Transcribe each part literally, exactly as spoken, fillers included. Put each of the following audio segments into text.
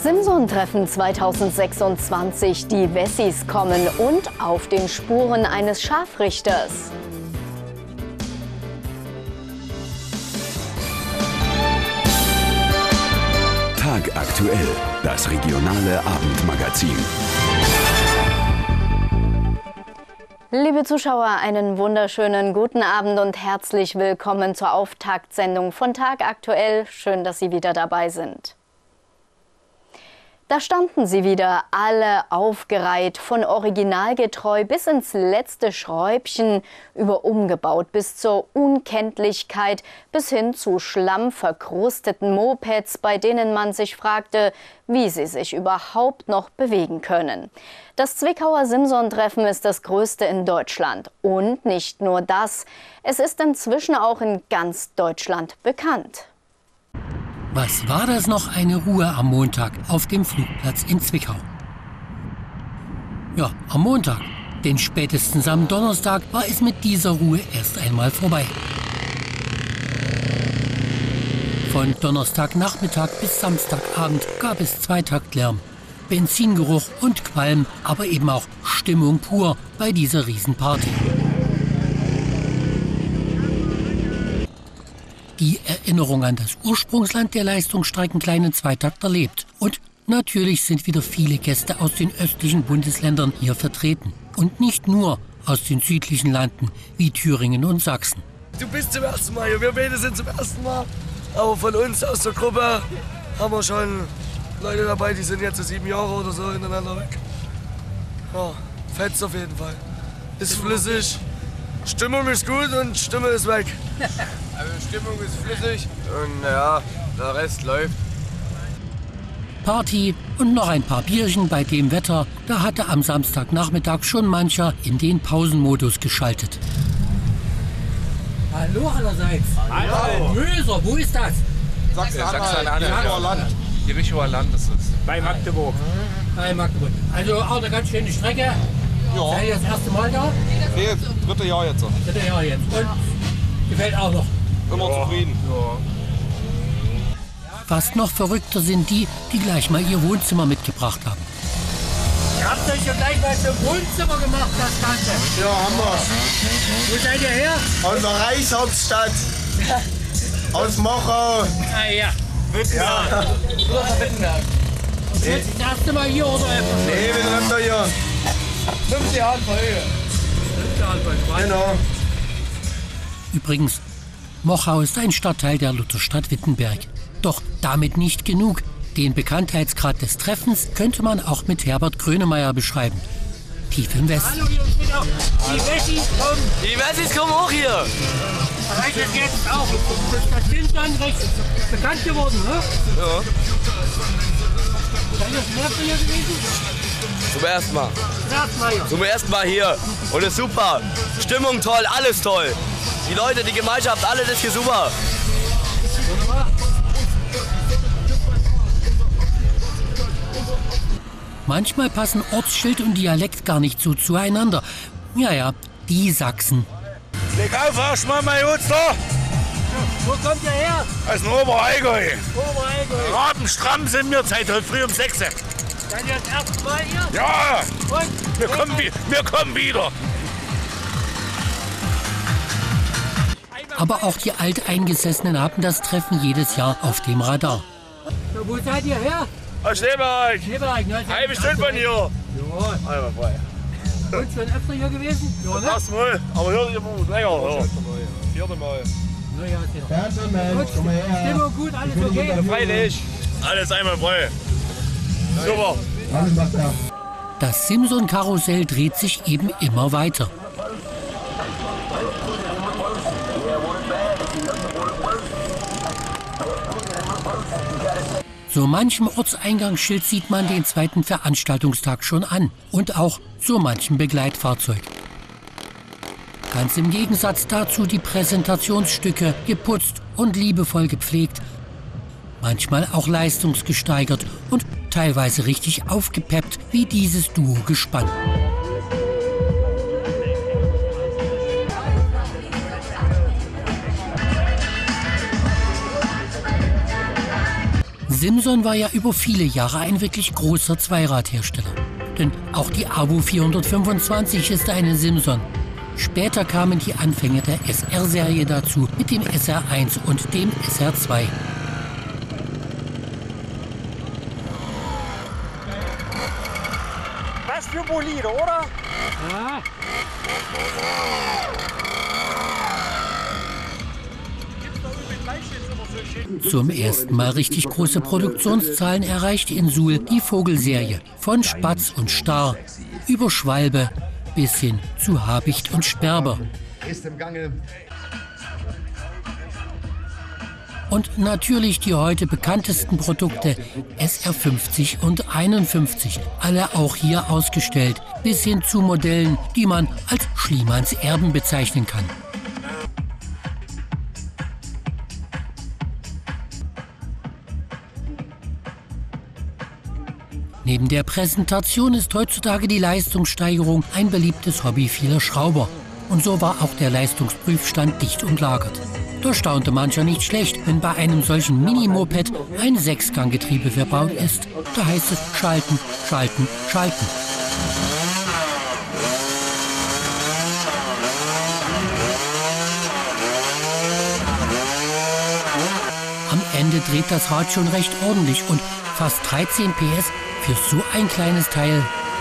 Simson-Treffen zweitausendsechsundzwanzig, die Wessis kommen und auf den Spuren eines Scharfrichters. Tagaktuell, das regionale Abendmagazin. Liebe Zuschauer, einen wunderschönen guten Abend und herzlich willkommen zur Auftaktsendung von Tagaktuell. Schön, dass Sie wieder dabei sind. Da standen sie wieder, alle aufgereiht, von originalgetreu bis ins letzte Schräubchen, über umgebaut bis zur Unkenntlichkeit, bis hin zu schlammverkrusteten Mopeds, bei denen man sich fragte, wie sie sich überhaupt noch bewegen können. Das Zwickauer Simson-Treffen ist das größte in Deutschland. Und nicht nur das, es ist inzwischen auch in ganz Deutschland bekannt. Was war das noch eine Ruhe am Montag auf dem Flugplatz in Zwickau? Ja, am Montag, denn spätestens am Donnerstag war es mit dieser Ruhe erst einmal vorbei. Von Donnerstagnachmittag bis Samstagabend gab es Zweitaktslärm, Benzingeruch und Qualm, aber eben auch Stimmung pur bei dieser Riesenparty. Die Erinnerung an das Ursprungsland der leistungsstarken kleinen Zweitakter lebt. Und natürlich sind wieder viele Gäste aus den östlichen Bundesländern hier vertreten. Und nicht nur aus den südlichen Landen wie Thüringen und Sachsen. Du bist zum ersten Mal hier, wir beide sind zum ersten Mal. Aber von uns aus der Gruppe haben wir schon Leute dabei, die sind jetzt so sieben Jahre oder so hintereinander weg. Ja, fetzt auf jeden Fall. Ist flüssig. Stimmung ist gut und Stimme ist weg. Also Stimmung ist flüssig und ja, der Rest läuft. Party und noch ein paar Bierchen bei dem Wetter, da hatte am Samstagnachmittag schon mancher in den Pausenmodus geschaltet. Hallo allerseits. Hallo. Möser, wo ist das? Sachsen-Anhalt. Jerichoer Land ist es. Bei Magdeburg. Bei Magdeburg. Also auch eine ganz schöne Strecke. Ja. Seid ihr das erste Mal da? Nee, dritte Jahr jetzt. Dritte Jahr jetzt. Und gefällt auch noch. Immer ja. Zufrieden. Ja. Fast noch verrückter sind die, die gleich mal ihr Wohnzimmer mitgebracht haben. Ihr habt euch schon gleich mal zum Wohnzimmer gemacht, das Ganze. Ja, haben wir. Wo seid ihr her? Aus der Reichshauptstadt. Aus Mochau. Ah ja. Wittenberg. Ja. Wittenberg. Nee. Das erste Mal hier oder etwas? Nee, wir sind öfter hier. Fünf Jahre Folge. Fünf Jahre Folge. Genau. Übrigens, Mochau ist ein Stadtteil der Lutherstadt Wittenberg. Doch damit nicht genug. Den Bekanntheitsgrad des Treffens könnte man auch mit Herbert Grönemeyer beschreiben. Tief im Westen. Hallo, hier steht auch. Die Wessis kommen. Die Wessis kommen auch hier. Reicht das jetzt auch? Das sind dann recht bekannt geworden, ne? Ja. Seid ihr schon öfter hier gewesen? Zum ersten Mal. Zum ersten Mal hier. Zum ersten Mal hier. Und ist super. Stimmung toll, alles toll. Die Leute, die Gemeinschaft, alles ist hier super. Wunderbar. Manchmal passen Ortsschild und Dialekt gar nicht so zueinander. Ja, ja, die Sachsen. Leg auf, erstmal mein Jutster. Wo kommt ihr her? Aus dem Oberallgäu. Oberallgäu. Rabenstramm sind wir seit heute früh um sechs. Seid ihr das erste Mal hier? Ja, Und? wir kommen, wi- wir kommen wieder. Aber auch die Alteingesessenen haben das Treffen jedes Jahr auf dem Radar. So, wo seid ihr her? Aus Schneeberg. Schneeberg, ne? Halbe Stunde von hier. Ja. Einmal frei. Und schon öfter hier gewesen? Ja, ne? Erst mal, aber hier immer länger. Ja. Vierte Mal. Na ja, ist ja. Gentlemen, komm mal her. Stimmung gut, alles okay? Freilich. Alles einmal frei. Super. Alles macht er. Das Simson-Karussell dreht sich eben immer weiter. So manchem Ortseingangsschild sieht man den zweiten Veranstaltungstag schon an. Und auch so manchem Begleitfahrzeug. Ganz im Gegensatz dazu die Präsentationsstücke, geputzt und liebevoll gepflegt. Manchmal auch leistungsgesteigert und teilweise richtig aufgepeppt wie dieses Duo Gespann. Simson war ja über viele Jahre ein wirklich großer Zweiradhersteller. Denn auch die AWO vierhundertfünfundzwanzig ist eine Simson. Später kamen die Anfänge der S R-Serie dazu mit dem S R eins und dem S R zwei. Was für Bolide, oder? Ja. Zum ersten Mal richtig große Produktionszahlen erreichte in Suhl die Vogelserie. Von Spatz und Star über Schwalbe bis hin zu Habicht und Sperber. Und natürlich die heute bekanntesten Produkte S R fünfzig und einundfünfzig, alle auch hier ausgestellt, bis hin zu Modellen, die man als Schliemanns Erben bezeichnen kann. Neben der Präsentation ist heutzutage die Leistungssteigerung ein beliebtes Hobby vieler Schrauber. Und so war auch der Leistungsprüfstand dicht umlagert. Da staunte mancher nicht schlecht, wenn bei einem solchen Mini-Moped ein Sechsganggetriebe verbaut ist. Da heißt es schalten, schalten, schalten. Am Ende dreht das Rad schon recht ordentlich und fast dreizehn P S für so ein kleines Teil.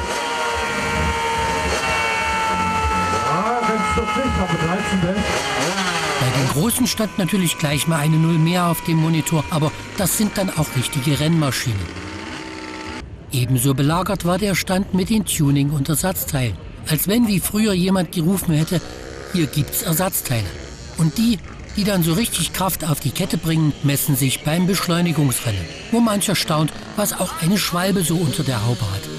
Bei den Großen stand natürlich gleich mal eine Null mehr auf dem Monitor, aber das sind dann auch richtige Rennmaschinen. Ebenso belagert war der Stand mit den Tuning- und Ersatzteilen. Als wenn wie früher jemand gerufen hätte, hier gibt's Ersatzteile. Und die, die dann so richtig Kraft auf die Kette bringen, messen sich beim Beschleunigungsrennen, wo mancher staunt, was auch eine Schwalbe so unter der Haube hat.